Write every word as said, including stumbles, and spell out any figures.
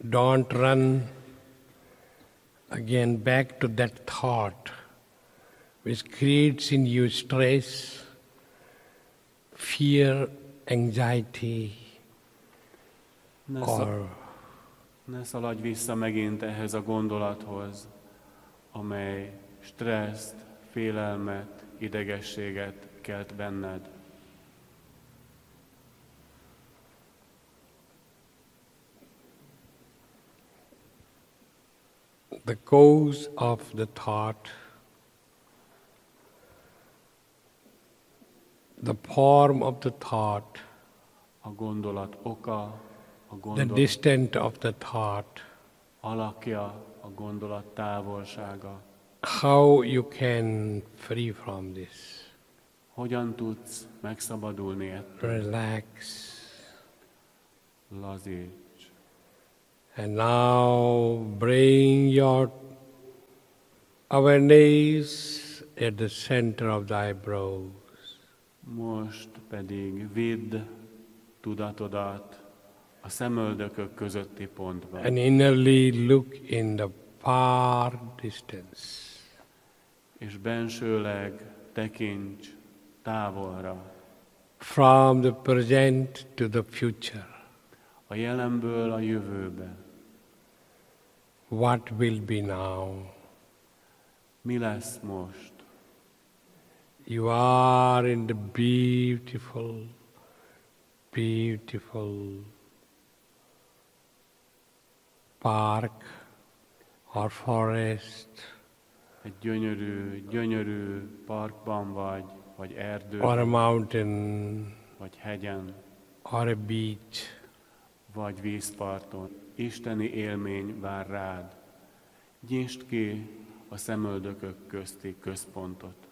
Don't run again back to that thought which creates in you stress, fear, anxiety, Ne, or sza- ne szaladj vissza megint ehhez a gondolathoz, amely stresszt, félelmet, idegességet kelt benned. the cause of the thought, the form of the thought, A gondolat oka, a the gondolat distance of the thought, alakja, a gondolat távolsága. how you can free from this. Hogyan tudsz megszabadulni ettől? Relax. Lazíts. And now bring your awareness at the center of the eyebrows. Most pedig vidd tudatodat a szemöldökök közötti pontba. And innerly look in the far distance. És bensőleg tekints távolra, From the present to the future. a jelenből a jövőbe. What will be now? Mi lesz most? You are in the beautiful, beautiful park or forest, Egy gyönyörű, gyönyörű parkban vagy, vagy or a erdőben, mountain, vagy hegyen, or a beach. vagy vízparton. Isteni élmény vár rád. Nyisd ki a szemöldökök közti központot.